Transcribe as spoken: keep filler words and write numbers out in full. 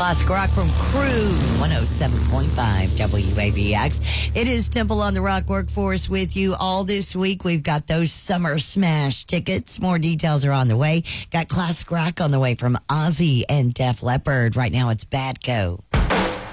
Classic rock from Crew, one oh seven point five W A B X. It is Temple on the Rock Workforce with you all this week. We've got those Summer Smash tickets. More details are on the way. Got classic rock on the way from Ozzy and Def Leppard. Right now it's Bad Co.